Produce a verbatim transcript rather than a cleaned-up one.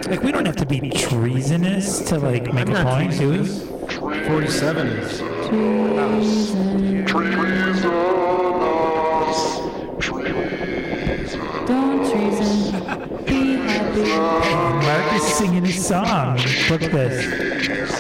Like, we don't have to be treasonous to, like, make I'm a not point, do we? forty-seven is. Don't treason. Be happy. Mark is singing his song. Book this.